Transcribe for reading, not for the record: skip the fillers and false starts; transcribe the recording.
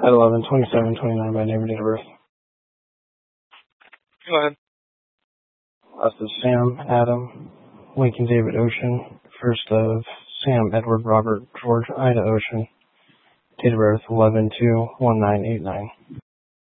at 11/27/29 by name and date of birth. Go ahead. Last of Sam, Adam, Lincoln David Ocean. First of Sam, Edward Robert George Ida Ocean. Date of birth 11/2/1989.